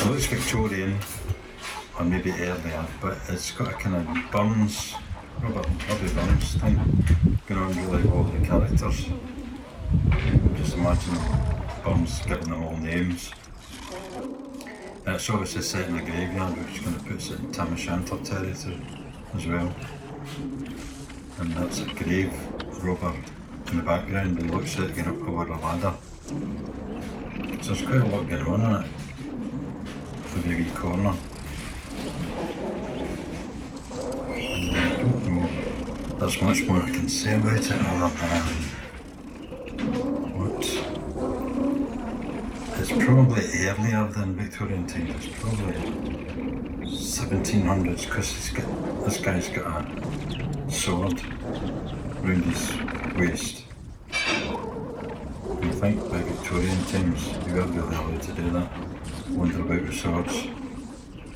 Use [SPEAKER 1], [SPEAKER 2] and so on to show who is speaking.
[SPEAKER 1] looks Victorian, or maybe earlier, but it's got a kind of Burns, Robbie Burns thing going on really with all the characters. Just imagine Burns giving them all names. And it's obviously set in a graveyard, which kind of puts it in Tam O'Shanter territory as well. And that's a grave robber in the background and looks like going up over a ladder. So there's quite a lot going on in it. Every wee corner. And I don't know there's much more I can say about it other than what it's probably earlier than Victorian times. It's probably 1700s because this guy's got a sword round his waist. I think by Victorian times you weren't really allowed to do that. Wander about with swords.